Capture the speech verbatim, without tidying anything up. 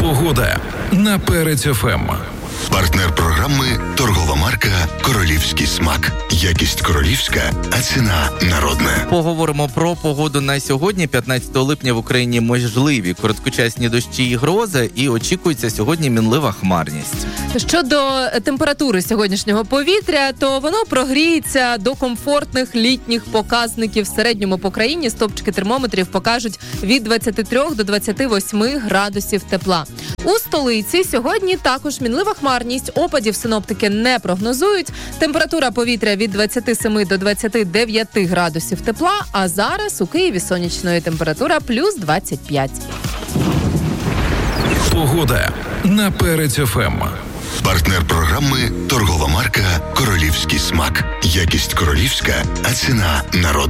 Погода на Перець еф ем. Партнер програми – торгова марка «Королівський смак». Якість королівська, а ціна народна. Поговоримо про погоду на сьогодні. п'ятнадцятого липня в Україні можливі короткочасні дощі і грози, і очікується сьогодні мінлива хмарність. Щодо температури сьогоднішнього повітря, то воно прогріється до комфортних літніх показників. В середньому по країні стопчики термометрів покажуть від двадцяти трьох до двадцяти восьми градусів тепла. У столиці сьогодні також мінлива хмарність, опадів синоптики не прогнозують. Температура повітря від двадцяти семи до двадцяти дев'яти градусів тепла, а зараз у Києві сонячної температура плюс двадцять п'ять. Погода на Перець еф ем. Партнер програми – торгова марка «Королівський смак». Якість королівська, а ціна народна.